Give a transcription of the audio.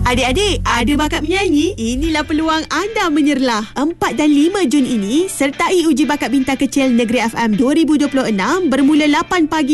Adik-adik, ada bakat menyanyi? Inilah peluang anda menyerlah. 4 dan 5 Jun ini sertai uji bakat bintang kecil Negeri FM 2026 bermula 8 pagi